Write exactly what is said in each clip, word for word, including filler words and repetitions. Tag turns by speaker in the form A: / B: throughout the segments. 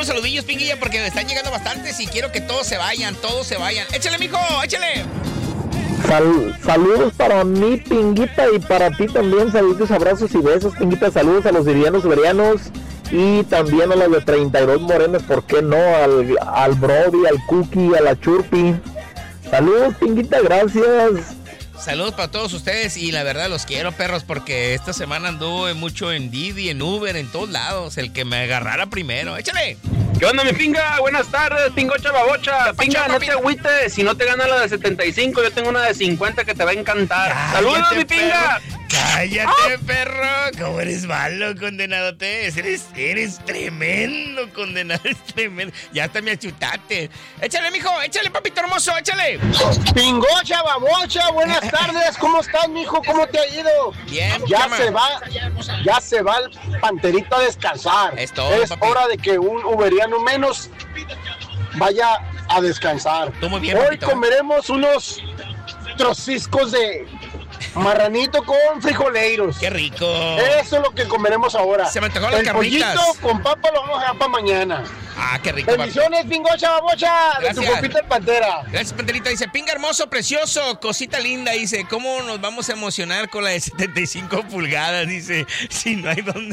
A: saludillos, Pinguilla, porque están llegando bastantes y quiero que todos se vayan, todos se vayan. Échale, mijo, échale.
B: Sal, saludos para mí, Pinguita, y para ti también. Saludos, abrazos y besos, Pinguita. Saludos a los sirianos, iberianos y también a los de treinta y dos Morenos, ¿por qué no? Al, al Brody, al Cookie, a la Churpi. Saludos, Pinguita, gracias.
A: Saludos para todos ustedes y la verdad los quiero, perros, porque esta semana anduve mucho en Didi, en Uber, en todos lados. El que me agarrara primero. ¡Échale!
C: ¿Qué onda, mi pinga? Buenas tardes, pingocha babocha. Pinga, no te agüites, si no te gana la de setenta y cinco, yo tengo una de cincuenta que te va a encantar.
A: Cállate,
C: ¡Saludos, mi pinga!
A: Perro. ¡Cállate, ¡ah! Perro! ¿Cómo eres malo, condenadote? Eres, eres tremendo, condenado, eres tremendo. Ya hasta me achutaste. Échale, mijo, échale, papito hermoso, échale.
D: Pingocha babocha, buenas tardes. ¿Cómo estás, mijo? ¿Cómo te ha ido?
A: Bien,
D: ya
A: chama.
D: se va, ya se va el panterito a descansar.
A: Es todo,
D: es
A: papi.
D: hora de que un uberiano menos vaya a descansar.
A: Tú muy bien,
D: Hoy
A: papito.
D: comeremos unos trociscos de marranito con frijoleiros.
A: ¡Qué rico!
D: Eso es lo que comeremos ahora.
A: Se me antojaron las
D: El
A: carnitas.
D: pollito con papa lo vamos a dejar para mañana.
A: ¡Ah, qué rico, papi!
D: Bendiciones, pingocha babocha, de tu
A: Gracias.
D: compita el Pantera.
A: Gracias, Panterita. Dice, pinga hermoso, precioso, cosita linda. Dice, ¿cómo nos vamos a emocionar con la de setenta y cinco pulgadas? Dice, si no hay dónde...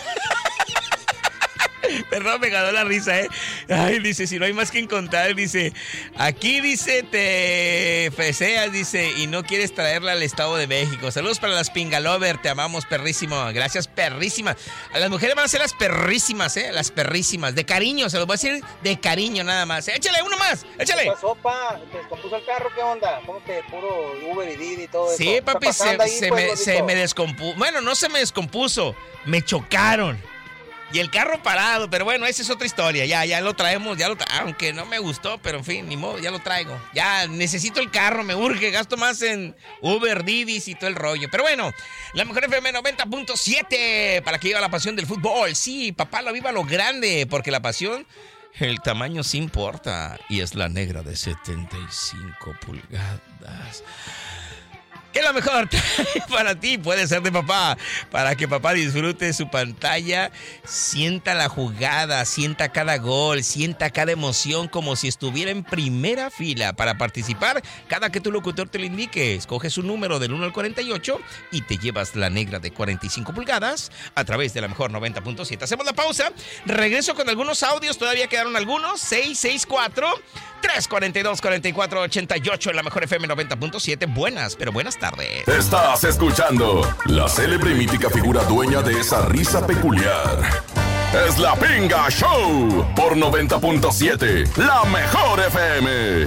A: Perdón, me ganó la risa, ¿eh? Ay, dice, si no hay más que encontrar, dice, aquí, dice, te feseas, dice, y no quieres traerla al Estado de México. Saludos para las Pingalover, te amamos, perrísimo. Gracias, perrísima. A las mujeres van a ser las perrísimas, ¿eh? Las perrísimas. De cariño, se los voy a decir de cariño nada más. Échale, uno más, échale.
E: ¿Qué pasó, pa? ¿Te descompuso el carro? ¿Qué onda? ¿Cómo que puro Uber y Didi y todo eso?
A: Sí, papi,
E: ¿Qué está pasando
A: se,
E: ahí,
A: se
E: pues,
A: me,
E: gordito?
A: se me descompuso. Bueno, no se me descompuso, me chocaron. Y el carro parado, pero bueno, esa es otra historia. Ya, ya lo traemos, ya lo tra- aunque no me gustó, pero en fin, ni modo, ya lo traigo. Ya necesito el carro, me urge, gasto más en Uber, Didis y todo el rollo. Pero bueno, la mejor F M noventa punto siete para que viva la pasión del fútbol. Sí, papá, la viva lo grande, porque la pasión, el tamaño sí importa. Y es la negra de setenta y cinco pulgadas. ¿Qué es lo mejor para ti? Puede ser de papá, para que papá disfrute su pantalla, sienta la jugada, sienta cada gol, sienta cada emoción como si estuviera en primera fila. Para participar, cada que tu locutor te lo indique, escoge su número del uno al cuarenta y ocho y te llevas la negra de cuarenta y cinco pulgadas a través de la mejor noventa punto siete. Hacemos la pausa, regreso con algunos audios, todavía quedaron algunos, seis seis cuatro, tres cuatro dos, cuatro cuatro ocho ocho en la mejor F M noventa punto siete. Buenas, pero buenas tardes.
F: Estás escuchando la célebre y mítica figura dueña de esa risa peculiar. Es la Pinga Show por noventa punto siete, la mejor F M.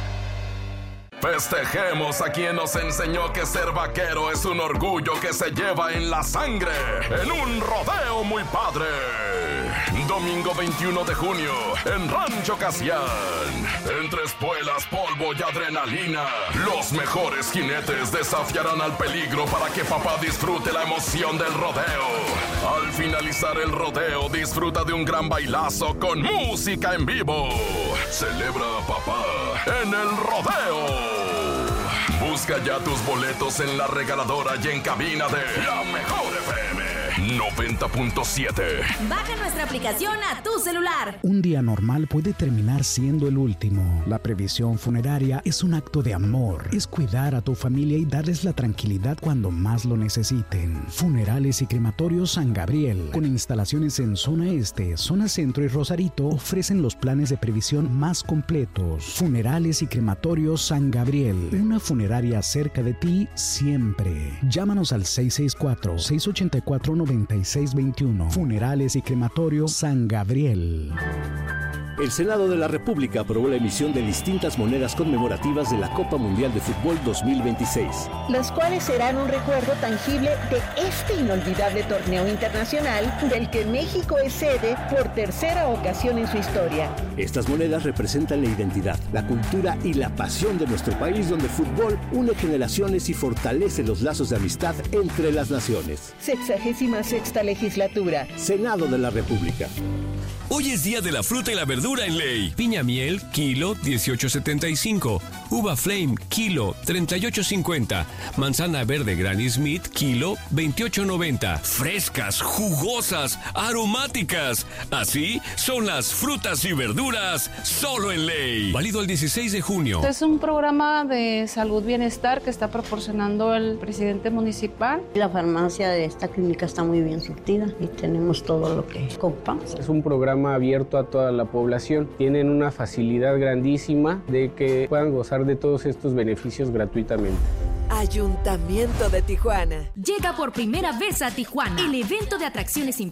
F: Festejemos a quien nos enseñó que ser vaquero es un orgullo que se lleva en la sangre, en un rodeo muy padre. Domingo veintiuno de junio, en Rancho Casián. Entre espuelas, polvo y adrenalina, los mejores jinetes desafiarán al peligro para que papá disfrute la emoción del rodeo. Al finalizar el rodeo, disfruta de un gran bailazo con música en vivo. Celebra a papá en el rodeo. Busca ya tus boletos en la regaladora y en cabina de la mejor F M noventa punto siete.
G: Baja nuestra aplicación a tu celular.
H: Un día normal puede terminar siendo el último. La previsión funeraria es un acto de amor. Es cuidar a tu familia y darles la tranquilidad cuando más lo necesiten. Funerales y Crematorios San Gabriel, con instalaciones en zona este, zona centro y Rosarito, ofrecen los planes de previsión más completos. Funerales y Crematorios San Gabriel, una funeraria cerca de ti siempre. Llámanos al seis seis cuatro, seis ocho cuatro, nueve seis dos uno. Funerales y Crematorio San Gabriel.
I: El Senado de la República aprobó la emisión de distintas monedas conmemorativas de la Copa Mundial de Fútbol dos mil veintiséis.
J: Las cuales serán un recuerdo tangible de este inolvidable torneo internacional del que México es sede por tercera ocasión en su historia.
I: Estas monedas representan la identidad, la cultura y la pasión de nuestro país, donde el fútbol une generaciones y fortalece los lazos de amistad entre las naciones.
J: Sexagésima sexta legislatura.
I: Senado de la República.
K: Hoy es día de la fruta y la verdura en Ley. Piña miel, kilo dieciocho setenta y cinco. Uva Flame, kilo, treinta y ocho cincuenta. Manzana verde Granny Smith, kilo, veintiocho noventa. Frescas, jugosas, aromáticas. Así son las frutas y verduras solo en Ley. Válido el dieciséis de junio.
L: Es un programa de salud bienestar que está proporcionando el presidente municipal.
M: La farmacia de esta clínica está muy bien surtida y tenemos todo lo que ocupamos.
N: Es un programa abierto a toda la población. Tienen una facilidad grandísima de que puedan gozar de todos estos beneficios gratuitamente.
O: Ayuntamiento de Tijuana.
G: Llega por primera vez a Tijuana el evento de atracciones